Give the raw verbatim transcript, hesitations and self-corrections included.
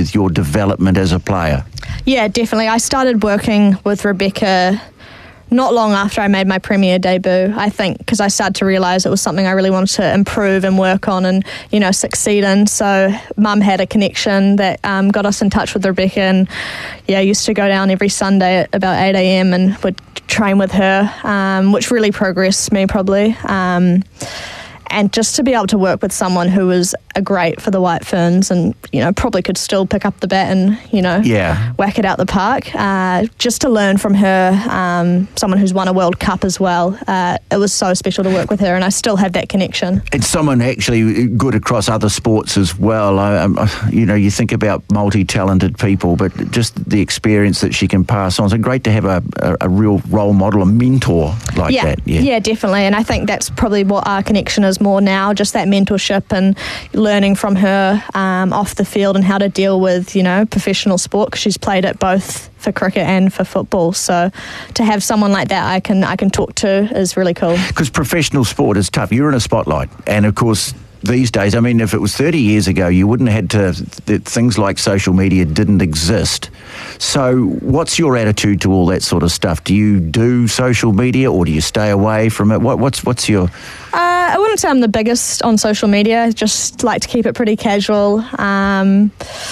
with your development as a player? Yeah, definitely. I started working with Rebecca not long after I made my Premier debut, I think, because I started to realise it was something I really wanted to improve and work on and, you know, succeed in. So Mum had a connection that um, got us in touch with Rebecca, and, yeah, I used to go down every Sunday at about eight a.m. and would train with her, um, which really progressed me probably. Um, and just to be able to work with someone who was a great for the White Ferns and, you know, probably could still pick up the bat and, you know, yeah. whack it out the park. Uh, just to learn from her, um, someone who's won a World Cup as well. Uh, it was so special to work with her, and I still have that connection. It's someone actually good across other sports as well. I, um, you know, you think about multi-talented people, but just the experience that she can pass on. So great to have a, a, a real role model, a mentor like yeah. that. Yeah, yeah, definitely. And I think that's probably what our connection is more now, just that mentorship and learning from her um, off the field and how to deal with, you know, professional sport, because she's played it both for cricket and for football. So to have someone like that I can I can talk to is really cool. Because professional sport is tough. You're in a spotlight, and of course these days, I mean, if it was thirty years ago, you wouldn't have had to, th- things like social media didn't exist. So what's your attitude to all that sort of stuff? Do you do social media, or do you stay away from it? What, what's what's your... Uh, I wouldn't say I'm the biggest on social media. Just like to keep it pretty casual. Um,